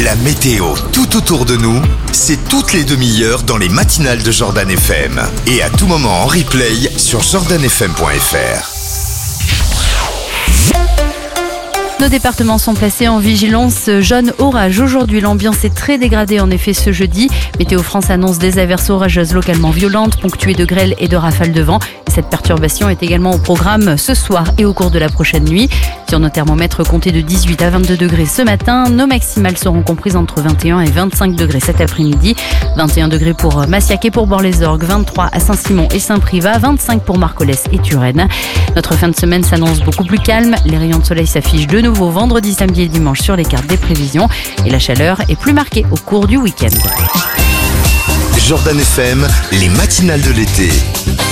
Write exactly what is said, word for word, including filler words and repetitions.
La météo tout autour de nous, c'est toutes les demi-heures dans les matinales de Jordan F M. Et à tout moment en replay sur jordan f m point f r. Nos départements sont placés en vigilance jaune orage. Aujourd'hui, l'ambiance est très dégradée en effet ce jeudi. Météo France annonce des averses orageuses localement violentes, ponctuées de grêle et de rafales de vent. Cette perturbation est également au programme ce soir et au cours de la prochaine nuit. Sur nos thermomètres, comptez de dix-huit à vingt-deux degrés ce matin. Nos maximales seront comprises entre vingt et un et vingt-cinq degrés cet après-midi. vingt et un degrés pour Massiac et pour Bord-les-Orgues, vingt-trois à Saint-Simon et Saint-Privat, vingt-cinq pour Marcollès et Turenne. Notre fin de semaine s'annonce beaucoup plus calme. Les rayons de soleil s'affichent de nouveau vendredi, samedi et dimanche sur les cartes des prévisions. Et la chaleur est plus marquée au cours du week-end. Jordan F M, les matinales de l'été.